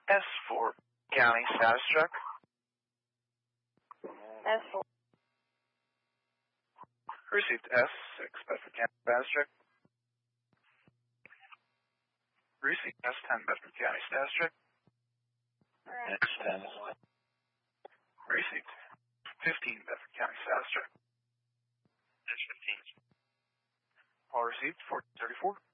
S4 County status check. S4. Received S6 Bedford County status check. Received S10 Bedford County status check. S10. Received 15 Bedford County status check. S15. All received 1434.